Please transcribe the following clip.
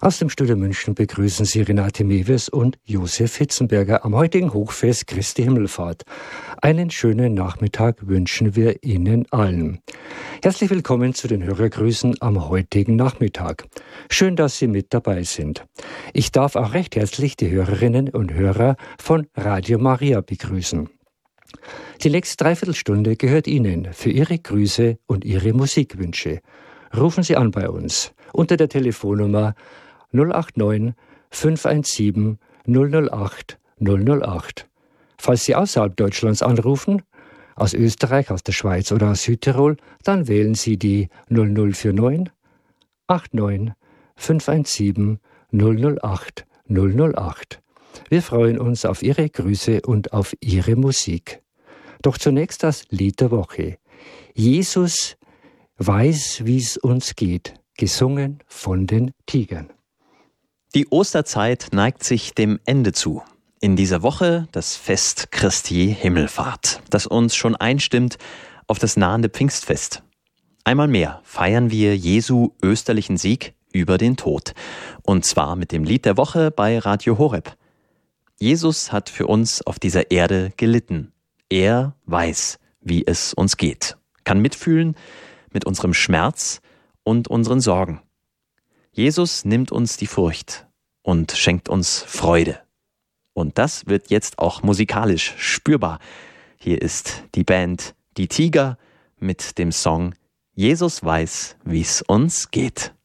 Aus dem Studio München begrüßen Sie Renate Mewes und Josef Hitzenberger am heutigen Hochfest Christi Himmelfahrt. Einen schönen Nachmittag wünschen wir Ihnen allen. Herzlich willkommen zu den Hörergrüßen am heutigen Nachmittag. Schön, dass Sie mit dabei sind. Ich darf auch recht herzlich die Hörerinnen und Hörer von Radio Maria begrüßen. Die nächste Dreiviertelstunde gehört Ihnen für Ihre Grüße und Ihre Musikwünsche. Rufen Sie an bei uns unter der Telefonnummer 089 517 008 008. Falls Sie außerhalb Deutschlands anrufen, aus Österreich, aus der Schweiz oder aus Südtirol, dann wählen Sie die 0049 89 517 008 008. Wir freuen uns auf Ihre Grüße und auf Ihre Musik. Doch zunächst das Lied der Woche. Jesus weiß, wie es uns geht, gesungen von den Tigern. Die Osterzeit neigt sich dem Ende zu. In dieser Woche das Fest Christi Himmelfahrt, das uns schon einstimmt auf das nahende Pfingstfest. Einmal mehr feiern wir Jesu österlichen Sieg über den Tod. Und zwar mit dem Lied der Woche bei Radio Horeb. Jesus hat für uns auf dieser Erde gelitten. Er weiß, wie es uns geht, kann mitfühlen mit unserem Schmerz und unseren Sorgen. Jesus nimmt uns die Furcht und schenkt uns Freude. Und das wird jetzt auch musikalisch spürbar. Hier ist die Band Die Tiger mit dem Song Jesus weiß, wie's uns geht.